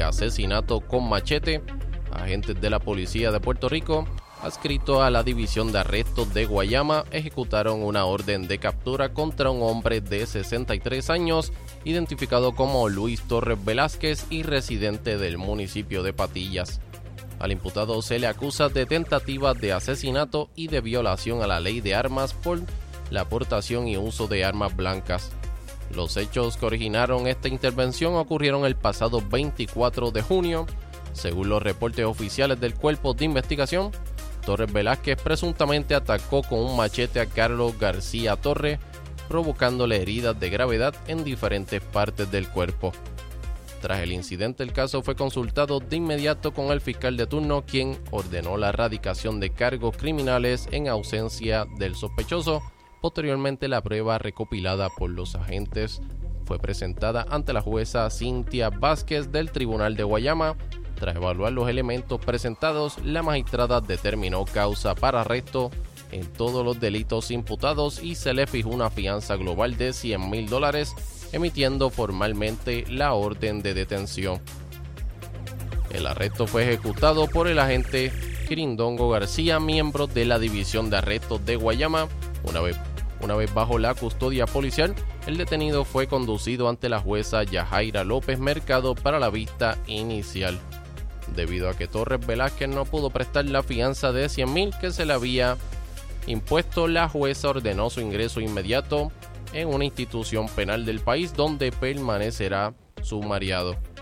asesinato con machete. Agentes de la Policía de Puerto Rico, adscrito a la División de Arrestos de Guayama, ejecutaron una orden de captura contra un hombre de 63 años, identificado como Luis Torres Velázquez y residente del municipio de Patillas. Al imputado se le acusa de tentativa de asesinato y de violación a la ley de armas por la aportación y uso de armas blancas. Los hechos que originaron esta intervención ocurrieron el pasado 24 de junio. Según los reportes oficiales del Cuerpo de Investigación, Torres Velázquez presuntamente atacó con un machete a Carlos García Torres, provocándole heridas de gravedad en diferentes partes del cuerpo. Tras el incidente, el caso fue consultado de inmediato con el fiscal de turno, quien ordenó la erradicación de cargos criminales en ausencia del sospechoso. Posteriormente, la prueba recopilada por los agentes fue presentada ante la jueza Cintia Vázquez del Tribunal de Guayama. Tras evaluar los elementos presentados, la magistrada determinó causa para arresto en todos los delitos imputados y se le fijó una fianza global de $100,000, emitiendo formalmente la orden de detención. El arresto fue ejecutado por el agente Quirindongo García, miembro de la División de Arrestos de Guayama. Una vez bajo la custodia policial, el detenido fue conducido ante la jueza Yajaira López Mercado para la vista inicial. Debido a que Torres Velázquez no pudo prestar la fianza de $100,000 que se le había impuesto, la jueza ordenó su ingreso inmediato en una institución penal del país donde permanecerá sumariado.